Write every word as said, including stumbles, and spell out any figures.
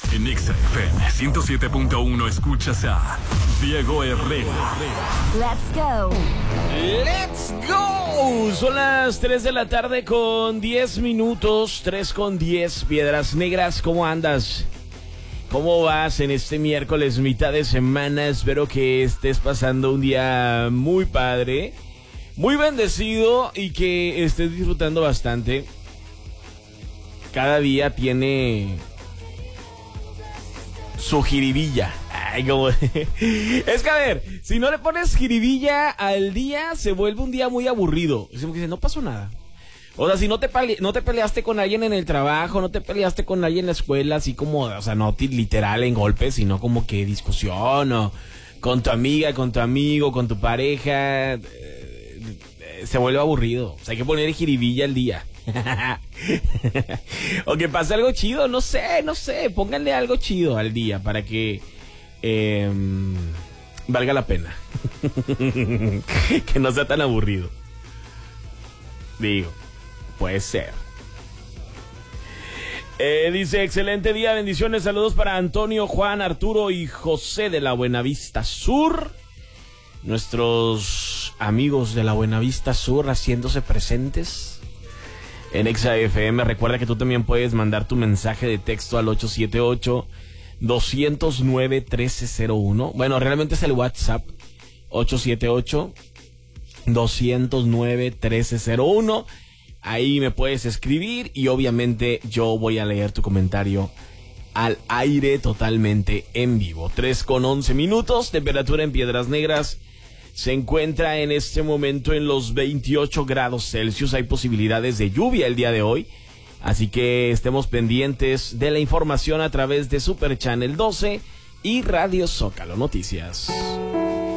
En Exa F M ciento siete punto uno escuchas a Diego Herrera. Let's go. Let's go. Son las tres de la tarde con diez minutos. tres con diez. Piedras Negras, ¿cómo andas? ¿Cómo vas en este miércoles, mitad de semana? Espero que estés pasando un día muy padre, muy bendecido y que estés disfrutando bastante. Cada día tiene su jiribilla. Ay, como... es que a ver, si no le pones jiribilla al día, se vuelve un día muy aburrido. Es como que no pasó nada. O sea, si no te, pale... no te peleaste con alguien en el trabajo, no te peleaste con alguien en la escuela, así como, o sea, no literal en golpes, sino como que discusión, o con tu amiga, con tu amigo, con tu pareja, eh, se vuelve aburrido. O sea, hay que poner jiribilla al día. O que pase algo chido, no sé, no sé, pónganle algo chido al día para que eh, valga la pena. Que no sea tan aburrido. Digo, puede ser. eh, Dice, excelente día, bendiciones, saludos para Antonio, Juan, Arturo y José de la Buenavista Sur. Nuestros amigos de la Buenavista Sur haciéndose presentes en Exa F M. Recuerda que tú también puedes mandar tu mensaje de texto al ocho siete ocho, dos cero nueve, uno tres cero uno. Bueno, realmente es el WhatsApp ocho siete ocho, dos cero nueve, uno tres cero uno. Ahí me puedes escribir y obviamente yo voy a leer tu comentario al aire totalmente en vivo. tres con once minutos, temperatura en Piedras Negras se encuentra en este momento en los veintiocho grados Celsius. Hay posibilidades de lluvia el día de hoy, así que estemos pendientes de la información a través de Super Channel doce y Radio Zócalo Noticias.